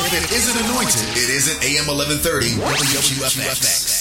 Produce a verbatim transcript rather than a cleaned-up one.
If it isn't anointed, it isn't A M eleven thirty W Q F X.